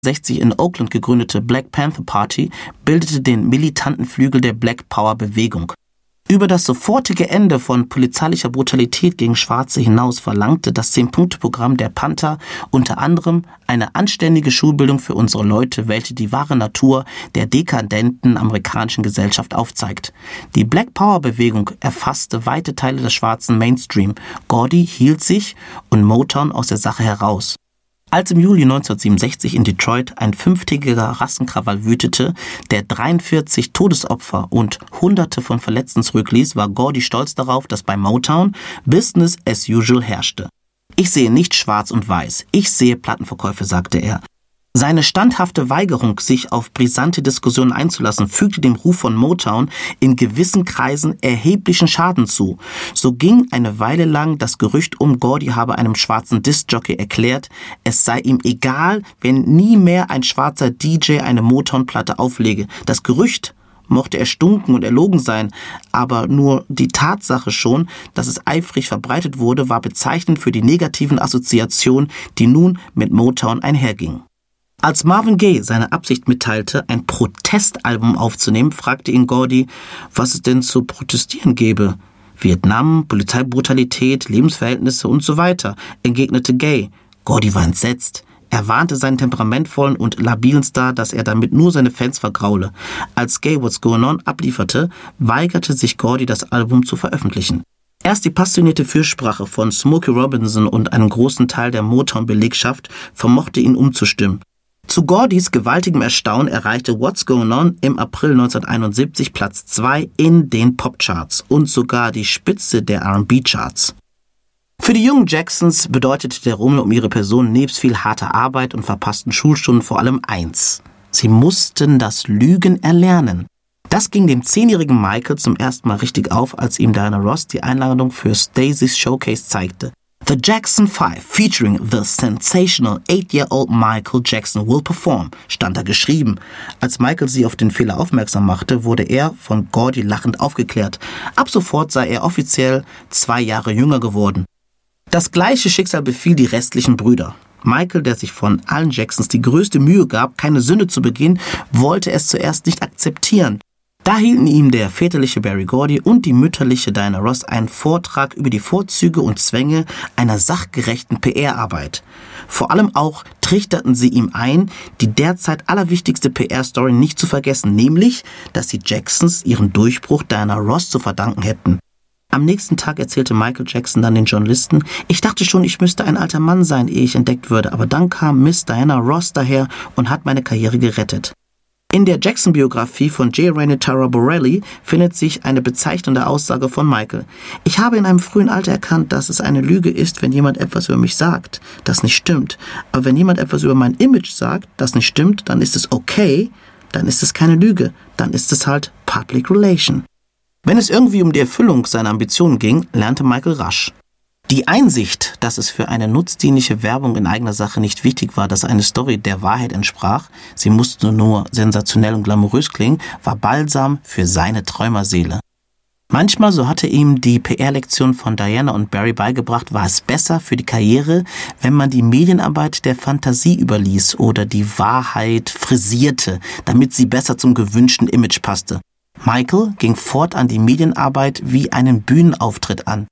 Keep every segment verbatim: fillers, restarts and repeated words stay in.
sechzig in Oakland gegründete Black Panther Party bildete den militanten Flügel der Black Power Bewegung. Über das sofortige Ende von polizeilicher Brutalität gegen Schwarze hinaus verlangte das Zehn-Punkte-Programm der Panther unter anderem eine anständige Schulbildung für unsere Leute, welche die wahre Natur der dekadenten amerikanischen Gesellschaft aufzeigt. Die Black Power-Bewegung erfasste weite Teile des schwarzen Mainstream. Gordy hielt sich und Motown aus der Sache heraus. Als im Juli neunzehnhundertsiebenundsechzig in Detroit ein fünftägiger Rassenkrawall wütete, der dreiundvierzig Todesopfer und Hunderte von Verletzten zurückließ, war Gordy stolz darauf, dass bei Motown Business as usual herrschte. Ich sehe nicht schwarz und weiß, ich sehe Plattenverkäufe, sagte er. Seine standhafte Weigerung, sich auf brisante Diskussionen einzulassen, fügte dem Ruf von Motown in gewissen Kreisen erheblichen Schaden zu. So ging eine Weile lang das Gerücht um, Gordy habe einem schwarzen Diskjockey erklärt, es sei ihm egal, wenn nie mehr ein schwarzer D J eine Motown-Platte auflege. Das Gerücht mochte erstunken und erlogen sein, aber nur die Tatsache schon, dass es eifrig verbreitet wurde, war bezeichnend für die negativen Assoziationen, die nun mit Motown einhergingen. Als Marvin Gaye seine Absicht mitteilte, ein Protestalbum aufzunehmen, fragte ihn Gordy, was es denn zu protestieren gäbe. Vietnam, Polizeibrutalität, Lebensverhältnisse und so weiter, entgegnete Gaye. Gordy war entsetzt. Er warnte seinen temperamentvollen und labilen Star, dass er damit nur seine Fans vergraule. Als Gaye What's Going On ablieferte, weigerte sich Gordy, das Album zu veröffentlichen. Erst die passionierte Fürsprache von Smokey Robinson und einem großen Teil der Motown-Belegschaft vermochte ihn umzustimmen. Zu Gordys gewaltigem Erstaunen erreichte What's Going On im April neunzehnhunderteinundsiebzig Platz zwei in den Popcharts und sogar die Spitze der R and B-Charts. Für die jungen Jacksons bedeutete der Rummel um ihre Person nebst viel harter Arbeit und verpassten Schulstunden vor allem eins. Sie mussten das Lügen erlernen. Das ging dem zehnjährigen Michael zum ersten Mal richtig auf, als ihm Diana Ross die Einladung für Stacey's Showcase zeigte. The Jackson Five featuring the sensational eight-year-old Michael Jackson will perform, stand da geschrieben. Als Michael sie auf den Fehler aufmerksam machte, wurde er von Gordy lachend aufgeklärt. Ab sofort sei er offiziell zwei Jahre jünger geworden. Das gleiche Schicksal befiel die restlichen Brüder. Michael, der sich von allen Jacksons die größte Mühe gab, keine Sünde zu begehen, wollte es zuerst nicht akzeptieren. Da hielten ihm der väterliche Berry Gordy und die mütterliche Diana Ross einen Vortrag über die Vorzüge und Zwänge einer sachgerechten P R-Arbeit. Vor allem auch trichterten sie ihm ein, die derzeit allerwichtigste P R-Story nicht zu vergessen, nämlich, dass die Jacksons ihren Durchbruch Diana Ross zu verdanken hätten. Am nächsten Tag erzählte Michael Jackson dann den Journalisten, ich dachte schon, ich müsste ein alter Mann sein, ehe ich entdeckt würde, aber dann kam Miss Diana Ross daher und hat meine Karriere gerettet. In der Jackson-Biografie von J. Rainey Tara Borelli findet sich eine bezeichnende Aussage von Michael. Ich habe in einem frühen Alter erkannt, dass es eine Lüge ist, wenn jemand etwas über mich sagt, das nicht stimmt. Aber wenn jemand etwas über mein Image sagt, das nicht stimmt, dann ist es okay, dann ist es keine Lüge, dann ist es halt Public Relation. Wenn es irgendwie um die Erfüllung seiner Ambitionen ging, lernte Michael rasch. Die Einsicht, dass es für eine nutzdienliche Werbung in eigener Sache nicht wichtig war, dass eine Story der Wahrheit entsprach, sie musste nur sensationell und glamourös klingen, war Balsam für seine Träumerseele. Manchmal, so hatte ihm die P R-Lektion von Diana und Barry beigebracht, war es besser für die Karriere, wenn man die Medienarbeit der Fantasie überließ oder die Wahrheit frisierte, damit sie besser zum gewünschten Image passte. Michael ging fortan die Medienarbeit wie einen Bühnenauftritt an.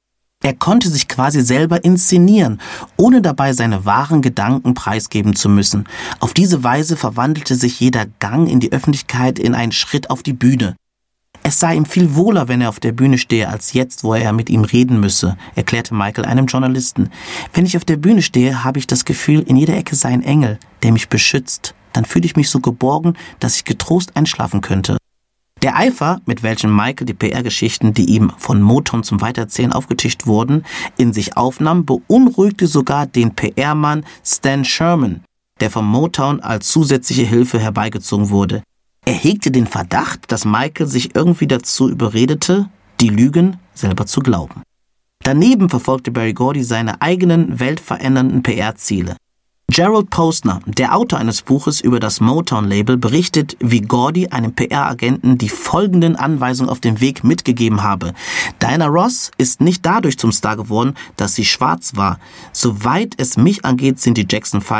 Er konnte sich quasi selber inszenieren, ohne dabei seine wahren Gedanken preisgeben zu müssen. Auf diese Weise verwandelte sich jeder Gang in die Öffentlichkeit in einen Schritt auf die Bühne. Es sei ihm viel wohler, wenn er auf der Bühne stehe, als jetzt, wo er mit ihm reden müsse, erklärte Michael einem Journalisten. Wenn ich auf der Bühne stehe, habe ich das Gefühl, in jeder Ecke sei ein Engel, der mich beschützt. Dann fühle ich mich so geborgen, dass ich getrost einschlafen könnte. Der Eifer, mit welchem Michael die P R-Geschichten, die ihm von Motown zum Weitererzählen aufgetischt wurden, in sich aufnahm, beunruhigte sogar den P R-Mann Stan Sherman, der von Motown als zusätzliche Hilfe herbeigezogen wurde. Er hegte den Verdacht, dass Michael sich irgendwie dazu überredete, die Lügen selber zu glauben. Daneben verfolgte Berry Gordy seine eigenen weltverändernden P R-Ziele. Gerald Posner, der Autor eines Buches über das Motown-Label, berichtet, wie Gordy einem P R-Agenten die folgenden Anweisungen auf dem Weg mitgegeben habe. Diana Ross ist nicht dadurch zum Star geworden, dass sie schwarz war. Soweit es mich angeht, sind die Jackson Five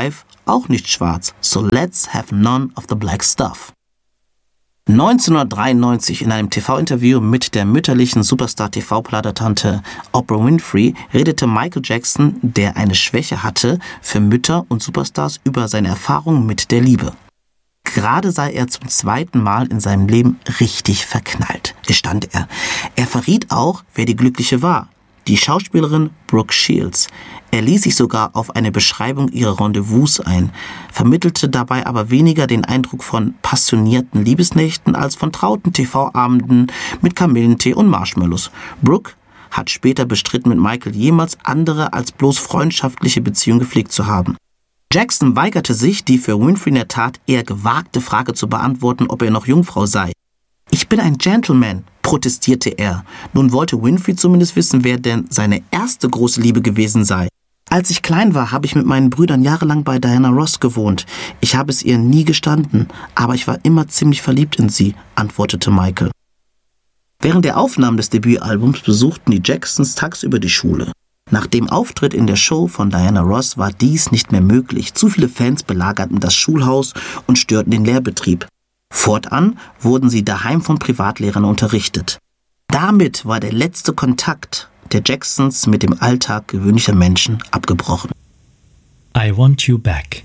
auch nicht schwarz, so let's have none of the black stuff. neunzehnhundertdreiundneunzig in einem T V-Interview mit der mütterlichen Superstar-T V-Plaudertante Oprah Winfrey redete Michael Jackson, der eine Schwäche hatte, für Mütter und Superstars über seine Erfahrungen mit der Liebe. Gerade sei er zum zweiten Mal in seinem Leben richtig verknallt, gestand er. Er verriet auch, wer die Glückliche war. Die Schauspielerin Brooke Shields. Er ließ sich sogar auf eine Beschreibung ihrer Rendezvous ein, vermittelte dabei aber weniger den Eindruck von passionierten Liebesnächten als von trauten T V-Abenden mit Kamillentee und Marshmallows. Brooke hat später bestritten, mit Michael jemals andere als bloß freundschaftliche Beziehungen gepflegt zu haben. Jackson weigerte sich, die für Winfrey in der Tat eher gewagte Frage zu beantworten, ob er noch Jungfrau sei. »Ich bin ein Gentleman«, protestierte er. Nun wollte Winfrey zumindest wissen, wer denn seine erste große Liebe gewesen sei. »Als ich klein war, habe ich mit meinen Brüdern jahrelang bei Diana Ross gewohnt. Ich habe es ihr nie gestanden, aber ich war immer ziemlich verliebt in sie«, antwortete Michael. Während der Aufnahmen des Debütalbums besuchten die Jacksons tagsüber die Schule. Nach dem Auftritt in der Show von Diana Ross war dies nicht mehr möglich. Zu viele Fans belagerten das Schulhaus und störten den Lehrbetrieb. Fortan wurden sie daheim von Privatlehrern unterrichtet. Damit war der letzte Kontakt der Jacksons mit dem Alltag gewöhnlicher Menschen abgebrochen. I Want You Back.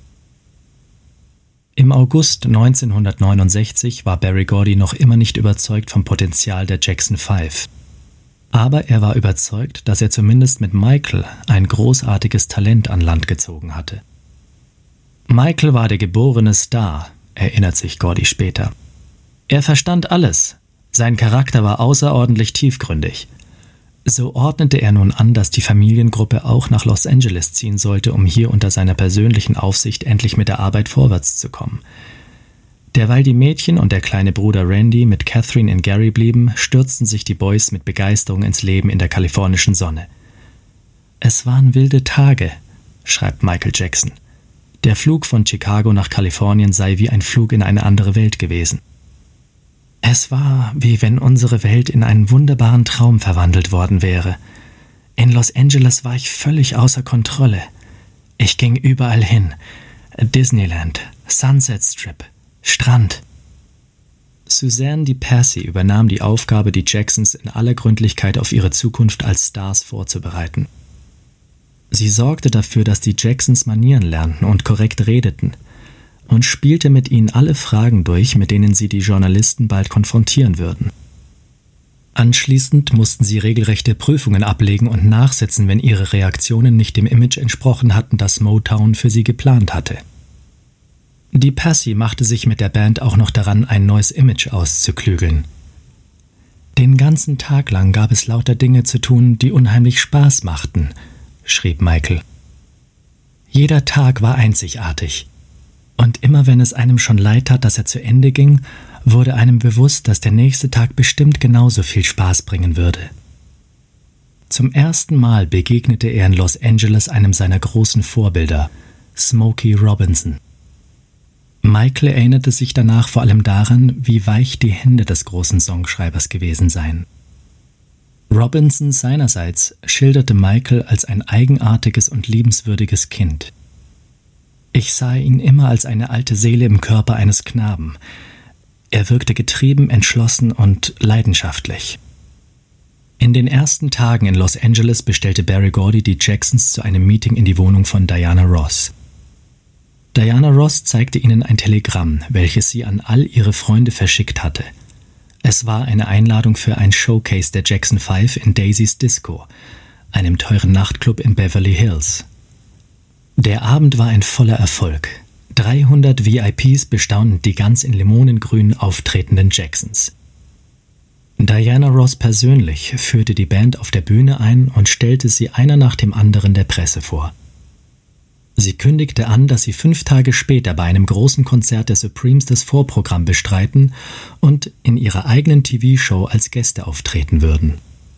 Im August neunzehnhundertneunundsechzig war Berry Gordy noch immer nicht überzeugt vom Potenzial der Jackson Five. Aber er war überzeugt, dass er zumindest mit Michael ein großartiges Talent an Land gezogen hatte. Michael war der geborene Star, erinnert sich Gordy später. Er verstand alles. Sein Charakter war außerordentlich tiefgründig. So ordnete er nun an, dass die Familiengruppe auch nach Los Angeles ziehen sollte, um hier unter seiner persönlichen Aufsicht endlich mit der Arbeit vorwärts zu kommen. Derweil die Mädchen und der kleine Bruder Randy mit Catherine in Gary blieben, stürzten sich die Boys mit Begeisterung ins Leben in der kalifornischen Sonne. »Es waren wilde Tage«, schreibt Michael Jackson. Der Flug von Chicago nach Kalifornien sei wie ein Flug in eine andere Welt gewesen. Es war, wie wenn unsere Welt in einen wunderbaren Traum verwandelt worden wäre. In Los Angeles war ich völlig außer Kontrolle. Ich ging überall hin. Disneyland, Sunset Strip, Strand. Suzanne Di Passy übernahm die Aufgabe, die Jacksons in aller Gründlichkeit auf ihre Zukunft als Stars vorzubereiten. Sie sorgte dafür, dass die Jacksons Manieren lernten und korrekt redeten und spielte mit ihnen alle Fragen durch, mit denen sie die Journalisten bald konfrontieren würden. Anschließend mussten sie regelrechte Prüfungen ablegen und nachsitzen, wenn ihre Reaktionen nicht dem Image entsprochen hatten, das Motown für sie geplant hatte. Di Passy machte sich mit der Band auch noch daran, ein neues Image auszuklügeln. »Den ganzen Tag lang gab es lauter Dinge zu tun, die unheimlich Spaß machten«, schrieb Michael. Jeder Tag war einzigartig. Und immer wenn es einem schon leid tat, dass er zu Ende ging, wurde einem bewusst, dass der nächste Tag bestimmt genauso viel Spaß bringen würde. Zum ersten Mal begegnete er in Los Angeles einem seiner großen Vorbilder, Smokey Robinson. Michael erinnerte sich danach vor allem daran, wie weich die Hände des großen Songschreibers gewesen seien. Robinson seinerseits schilderte Michael als ein eigenartiges und liebenswürdiges Kind. Ich sah ihn immer als eine alte Seele im Körper eines Knaben. Er wirkte getrieben, entschlossen und leidenschaftlich. In den ersten Tagen in Los Angeles bestellte Berry Gordy die Jacksons zu einem Meeting in die Wohnung von Diana Ross. Diana Ross zeigte ihnen ein Telegramm, welches sie an all ihre Freunde verschickt hatte. Es war eine Einladung für ein Showcase der Jackson Five in Daisy's Disco, einem teuren Nachtclub in Beverly Hills. Der Abend war ein voller Erfolg. dreihundert V I Ps bestaunten die ganz in Limonengrün auftretenden Jacksons. Diana Ross persönlich führte die Band auf der Bühne ein und stellte sie einer nach dem anderen der Presse vor. Sie kündigte an, dass sie fünf Tage später bei einem großen Konzert der Supremes das Vorprogramm bestreiten und in ihrer eigenen T V-Show als Gäste auftreten würden.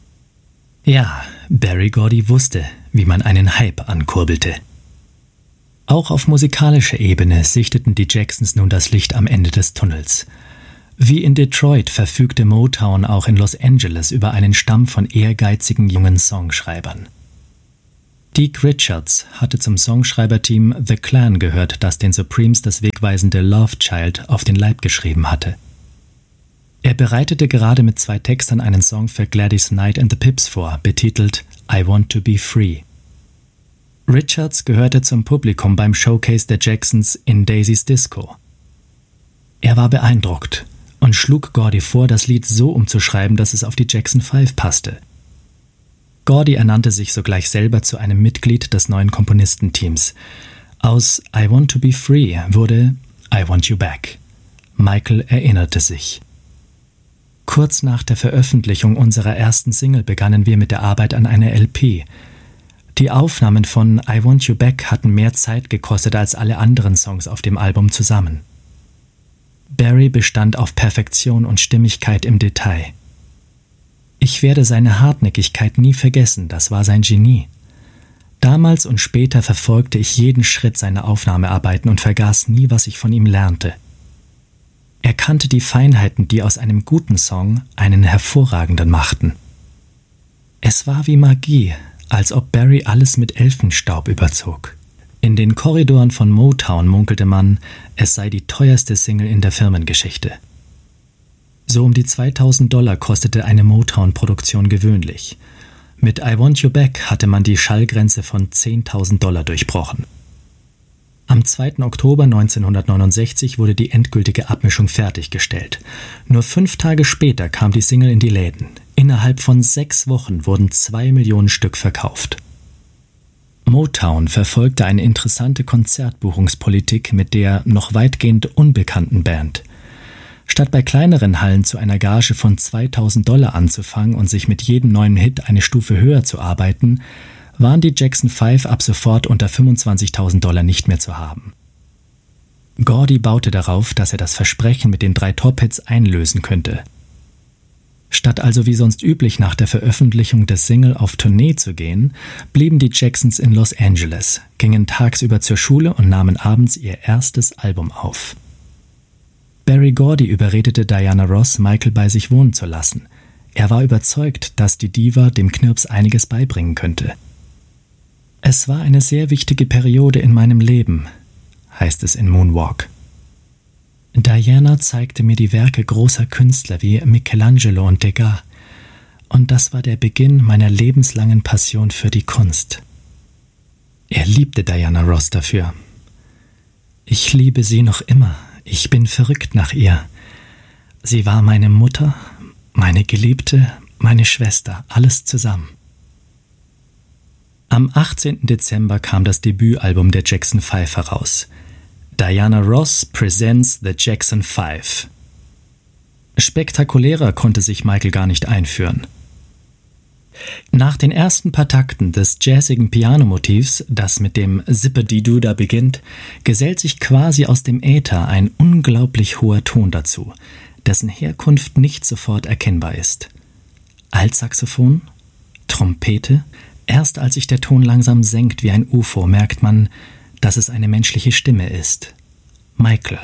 Ja, Berry Gordy wusste, wie man einen Hype ankurbelte. Auch auf musikalischer Ebene sichteten die Jacksons nun das Licht am Ende des Tunnels. Wie in Detroit verfügte Motown auch in Los Angeles über einen Stamm von ehrgeizigen jungen Songschreibern. Deke Richards hatte zum Songschreiberteam The Clan gehört, das den Supremes das wegweisende Love Child auf den Leib geschrieben hatte. Er bereitete gerade mit zwei Textern einen Song für Gladys Knight and the Pips vor, betitelt I Want to Be Free. Richards gehörte zum Publikum beim Showcase der Jacksons in Daisy's Disco. Er war beeindruckt und schlug Gordy vor, das Lied so umzuschreiben, dass es auf die Jackson Five passte. Gordy ernannte sich sogleich selber zu einem Mitglied des neuen Komponistenteams. Aus I Want to Be Free wurde I Want You Back. Michael erinnerte sich. Kurz nach der Veröffentlichung unserer ersten Single begannen wir mit der Arbeit an einer L P. Die Aufnahmen von I Want You Back hatten mehr Zeit gekostet als alle anderen Songs auf dem Album zusammen. Barry bestand auf Perfektion und Stimmigkeit im Detail. Ich werde seine Hartnäckigkeit nie vergessen, das war sein Genie. Damals und später verfolgte ich jeden Schritt seiner Aufnahmearbeiten und vergaß nie, was ich von ihm lernte. Er kannte die Feinheiten, die aus einem guten Song einen hervorragenden machten. Es war wie Magie, als ob Barry alles mit Elfenstaub überzog. In den Korridoren von Motown munkelte man, es sei die teuerste Single in der Firmengeschichte. So um die zweitausend Dollar kostete eine Motown-Produktion gewöhnlich. Mit I Want You Back hatte man die Schallgrenze von zehntausend Dollar durchbrochen. Am zweiten Oktober neunzehnhundertneunundsechzig wurde die endgültige Abmischung fertiggestellt. Nur fünf Tage später kam die Single in die Läden. Innerhalb von sechs Wochen wurden zwei Millionen Stück verkauft. Motown verfolgte eine interessante Konzertbuchungspolitik mit der noch weitgehend unbekannten Band. Statt bei kleineren Hallen zu einer Gage von zweitausend Dollar anzufangen und sich mit jedem neuen Hit eine Stufe höher zu arbeiten, waren die Jackson Five ab sofort unter fünfundzwanzigtausend Dollar nicht mehr zu haben. Gordy baute darauf, dass er das Versprechen mit den drei Top-Hits einlösen könnte. Statt also wie sonst üblich nach der Veröffentlichung des Single auf Tournee zu gehen, blieben die Jacksons in Los Angeles, gingen tagsüber zur Schule und nahmen abends ihr erstes Album auf. Berry Gordy überredete Diana Ross, Michael bei sich wohnen zu lassen. Er war überzeugt, dass die Diva dem Knirps einiges beibringen könnte. Es war eine sehr wichtige Periode in meinem Leben, heißt es in Moonwalk. Diana zeigte mir die Werke großer Künstler wie Michelangelo und Degas, und das war der Beginn meiner lebenslangen Passion für die Kunst. Er liebte Diana Ross dafür. Ich liebe sie noch immer, ich bin verrückt nach ihr. Sie war meine Mutter, meine Geliebte, meine Schwester, alles zusammen. Am achtzehnten Dezember kam das Debütalbum der Jackson Five heraus. Diana Ross presents The Jackson Five. Spektakulärer konnte sich Michael gar nicht einführen. Nach den ersten paar Takten des jazzigen Pianomotivs, das mit dem Zippity-Doo-Da beginnt, gesellt sich quasi aus dem Äther ein unglaublich hoher Ton dazu, dessen Herkunft nicht sofort erkennbar ist. Altsaxophon? Trompete? Erst als sich der Ton langsam senkt wie ein U F O, merkt man, dass es eine menschliche Stimme ist. Michael.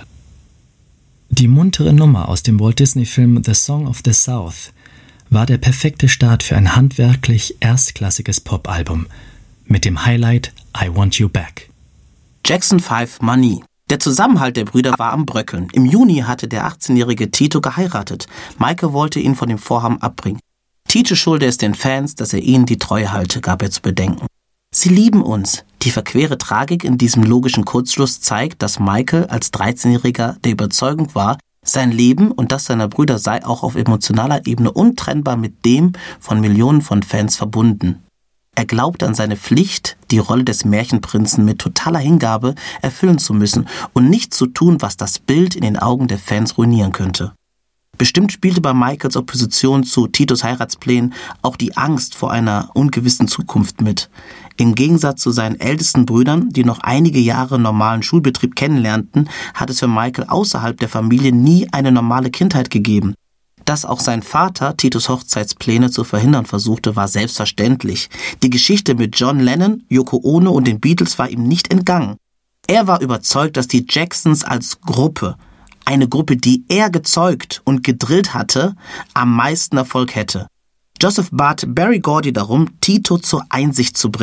Die muntere Nummer aus dem Walt Disney-Film The Song of the South war der perfekte Start für ein handwerklich erstklassiges Popalbum mit dem Highlight I Want You Back. Jackson Five Manie. Der Zusammenhalt der Brüder war am Bröckeln. Im Juni hatte der achtzehnjährige Tito geheiratet. Michael wollte ihn von dem Vorhaben abbringen. Tito schulde es den Fans, dass er ihnen die Treue halte, gab er zu bedenken. Sie lieben uns. Die verquere Tragik in diesem logischen Kurzschluss zeigt, dass Michael als dreizehnjähriger der Überzeugung war, sein Leben und das seiner Brüder sei auch auf emotionaler Ebene untrennbar mit dem von Millionen von Fans verbunden. Er glaubt an seine Pflicht, die Rolle des Märchenprinzen mit totaler Hingabe erfüllen zu müssen und nicht zu tun, was das Bild in den Augen der Fans ruinieren könnte. Bestimmt spielte bei Michaels Opposition zu Titos Heiratsplänen auch die Angst vor einer ungewissen Zukunft mit. Im Gegensatz zu seinen ältesten Brüdern, die noch einige Jahre normalen Schulbetrieb kennenlernten, hat es für Michael außerhalb der Familie nie eine normale Kindheit gegeben. Dass auch sein Vater Titos Hochzeitspläne zu verhindern versuchte, war selbstverständlich. Die Geschichte mit John Lennon, Yoko Ono und den Beatles war ihm nicht entgangen. Er war überzeugt, dass die Jacksons als Gruppe, eine Gruppe, die er gezeugt und gedrillt hatte, am meisten Erfolg hätte. Joseph bat Berry Gordy darum, Tito zur Einsicht zu bringen.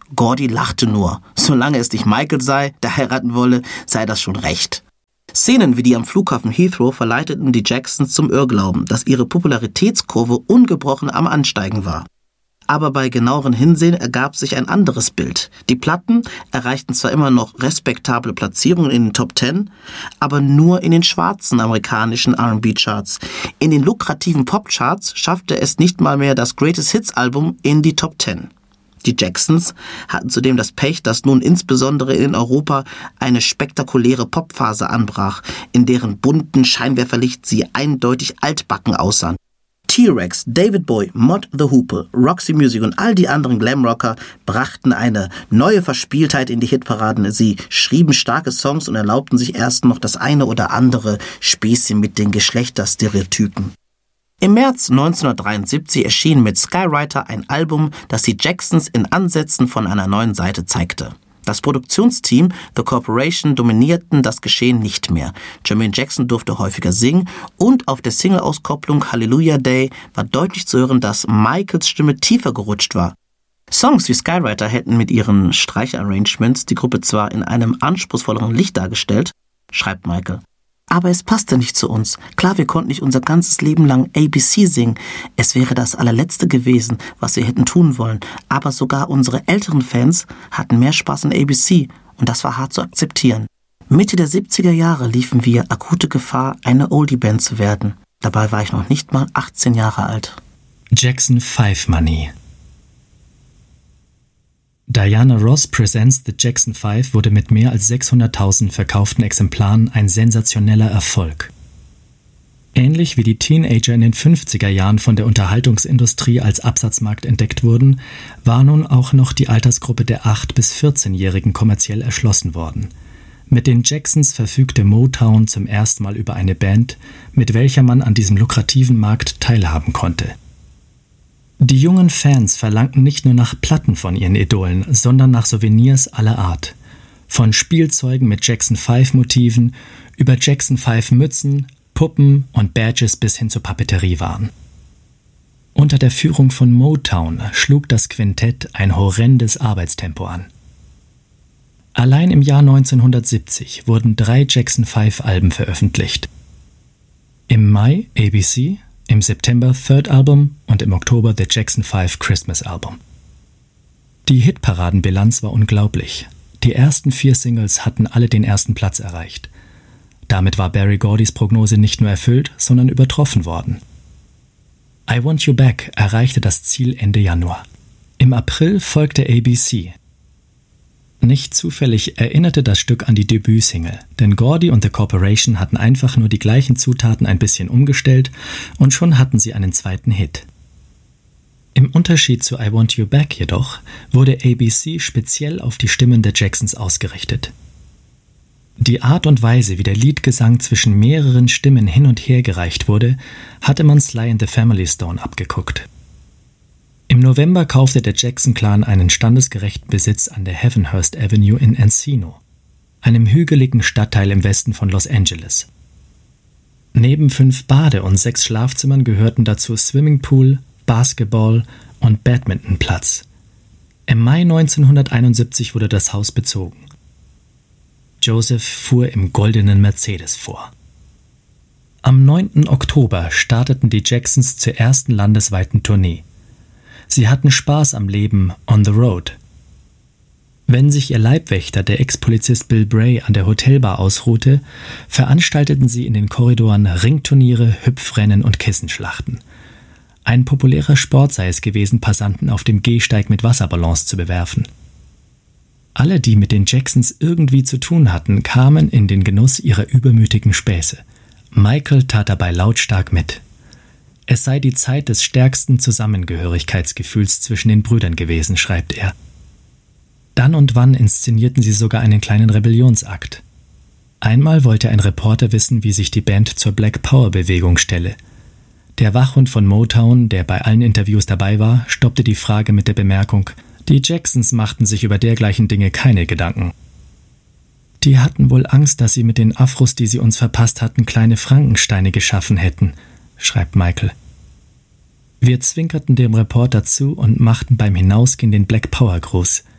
Gordy lachte nur. Solange es nicht Michael sei, der heiraten wolle, sei das schon recht. Szenen wie die am Flughafen Heathrow verleiteten die Jacksons zum Irrglauben, dass ihre Popularitätskurve ungebrochen am Ansteigen war. Aber bei genauerem Hinsehen ergab sich ein anderes Bild. Die Platten erreichten zwar immer noch respektable Platzierungen in den Top Ten, aber nur in den schwarzen amerikanischen R und B-Charts. In den lukrativen Pop-Charts schaffte es nicht mal mehr das Greatest Hits-Album in die Top Ten. Die Jacksons hatten zudem das Pech, dass nun insbesondere in Europa eine spektakuläre Popphase anbrach, in deren bunten Scheinwerferlicht sie eindeutig altbacken aussahen. T-Rex, David Bowie, Mod the Hoople, Roxy Music und all die anderen Glamrocker brachten eine neue Verspieltheit in die Hitparaden. Sie schrieben starke Songs und erlaubten sich erst noch das eine oder andere Späßchen mit den Geschlechterstereotypen. Im März neunzehnhundertdreiundsiebzig erschien mit Skywriter ein Album, das die Jacksons in Ansätzen von einer neuen Seite zeigte. Das Produktionsteam The Corporation dominierten das Geschehen nicht mehr. Jermaine Jackson durfte häufiger singen und auf der Single-Auskopplung Hallelujah Day war deutlich zu hören, dass Michaels Stimme tiefer gerutscht war. Songs wie Skywriter hätten mit ihren Streicherarrangements die Gruppe zwar in einem anspruchsvolleren Licht dargestellt, schreibt Michael, aber es passte nicht zu uns. Klar, wir konnten nicht unser ganzes Leben lang A B C singen. Es wäre das allerletzte gewesen, was wir hätten tun wollen. Aber sogar unsere älteren Fans hatten mehr Spaß in A B C und das war hart zu akzeptieren. Mitte der siebziger Jahre liefen wir akute Gefahr, eine Oldie-Band zu werden. Dabei war ich noch nicht mal achtzehn Jahre alt. Jackson Five Money. Diana Ross Presents The Jackson Five wurde mit mehr als sechshunderttausend verkauften Exemplaren ein sensationeller Erfolg. Ähnlich wie die Teenager in den fünfziger Jahren von der Unterhaltungsindustrie als Absatzmarkt entdeckt wurden, war nun auch noch die Altersgruppe der acht- bis vierzehnjährigen kommerziell erschlossen worden. Mit den Jacksons verfügte Motown zum ersten Mal über eine Band, mit welcher man an diesem lukrativen Markt teilhaben konnte. Die jungen Fans verlangten nicht nur nach Platten von ihren Idolen, sondern nach Souvenirs aller Art. Von Spielzeugen mit Jackson Five Motiven über Jackson Five Mützen, Puppen und Badges bis hin zur Papeteriewaren. Unter der Führung von Motown schlug das Quintett ein horrendes Arbeitstempo an. Allein im Jahr neunzehnhundertsiebzig wurden drei Jackson Five Alben veröffentlicht. Im Mai A B C, im September Third Album und im Oktober The Jackson Five Christmas Album. Die Hitparadenbilanz war unglaublich. Die ersten vier Singles hatten alle den ersten Platz erreicht. Damit war Berry Gordys Prognose nicht nur erfüllt, sondern übertroffen worden. I Want You Back erreichte das Ziel Ende Januar. Im April folgte A B C. Nicht zufällig erinnerte das Stück an die Debütsingle, denn Gordy und The Corporation hatten einfach nur die gleichen Zutaten ein bisschen umgestellt und schon hatten sie einen zweiten Hit. Im Unterschied zu I Want You Back jedoch wurde A B C speziell auf die Stimmen der Jacksons ausgerichtet. Die Art und Weise, wie der Leadgesang zwischen mehreren Stimmen hin und her gereicht wurde, hatte man Sly and the Family Stone abgeguckt. Im November kaufte der Jackson-Clan einen standesgerechten Besitz an der Heavenhurst Avenue in Encino, einem hügeligen Stadtteil im Westen von Los Angeles. Neben fünf Bade- und sechs Schlafzimmern gehörten dazu Swimmingpool, Basketball und Badmintonplatz. Im Mai neunzehnhunderteinundsiebzig wurde das Haus bezogen. Joseph fuhr im goldenen Mercedes vor. Am neunten Oktober starteten die Jacksons zur ersten landesweiten Tournee. Sie hatten Spaß am Leben on the road. Wenn sich ihr Leibwächter, der Ex-Polizist Bill Bray, an der Hotelbar ausruhte, veranstalteten sie in den Korridoren Ringturniere, Hüpfrennen und Kissenschlachten. Ein populärer Sport sei es gewesen, Passanten auf dem Gehsteig mit Wasserballons zu bewerfen. Alle, die mit den Jacksons irgendwie zu tun hatten, kamen in den Genuss ihrer übermütigen Späße. Michael tat dabei lautstark mit. Es sei die Zeit des stärksten Zusammengehörigkeitsgefühls zwischen den Brüdern gewesen, schreibt er. Dann und wann inszenierten sie sogar einen kleinen Rebellionsakt. Einmal wollte ein Reporter wissen, wie sich die Band zur Black Power-Bewegung stelle. Der Wachhund von Motown, der bei allen Interviews dabei war, stoppte die Frage mit der Bemerkung: Die Jacksons machten sich über dergleichen Dinge keine Gedanken. Die hatten wohl Angst, dass sie mit den Afros, die sie uns verpasst hatten, kleine Frankensteine geschaffen hätten, schreibt Michael. Wir zwinkerten dem Reporter zu und machten beim Hinausgehen den Black Power Gruß.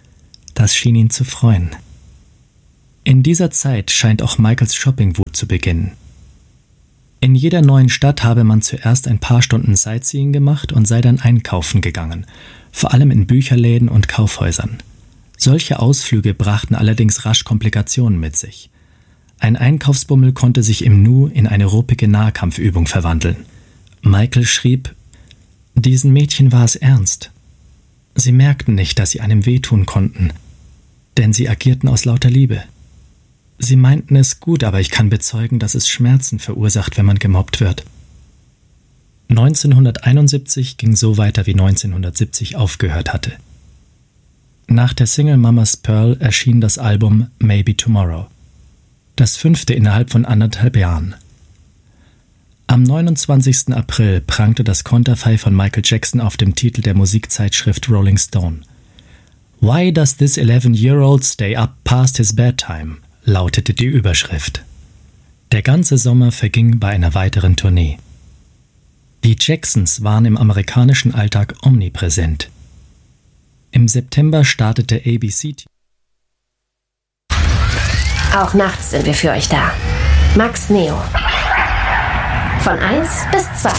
Das schien ihn zu freuen. In dieser Zeit scheint auch Michaels Shoppingwut zu beginnen. In jeder neuen Stadt habe man zuerst ein paar Stunden Sightseeing gemacht und sei dann einkaufen gegangen, vor allem in Bücherläden und Kaufhäusern. Solche Ausflüge brachten allerdings rasch Komplikationen mit sich. Ein Einkaufsbummel konnte sich im Nu in eine ruppige Nahkampfübung verwandeln. Michael schrieb: Diesen Mädchen war es ernst. Sie merkten nicht, dass sie einem wehtun konnten, denn sie agierten aus lauter Liebe. Sie meinten es gut, aber ich kann bezeugen, dass es Schmerzen verursacht, wenn man gemobbt wird. neunzehnhunderteinundsiebzig ging so weiter, wie neunzehnhundertsiebzig aufgehört hatte. Nach der Single Mama's Pearl erschien das Album Maybe Tomorrow, das fünfte innerhalb von anderthalb Jahren. Am neunundzwanzigsten April prangte das Konterfei von Michael Jackson auf dem Titel der Musikzeitschrift Rolling Stone. Why does this eleven-year-old stay up past his bedtime? Lautete die Überschrift. Der ganze Sommer verging bei einer weiteren Tournee. Die Jacksons waren im amerikanischen Alltag omnipräsent. Im September startete A B C. Auch nachts sind wir für euch da. Max Neo. Von eins bis zwei.